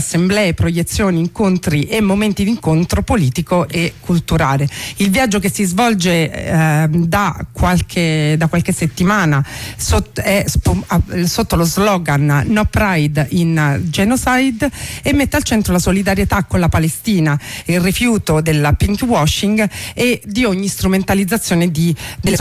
assemblee, proiezioni, incontri e momenti di incontro politico e culturale. Il viaggio, che si svolge da qualche settimana sotto lo slogan No Pride in Genocide, e mette al centro la solidarietà con la Palestina, il rifiuto del pinkwashing e di ogni strumentalizzazione delle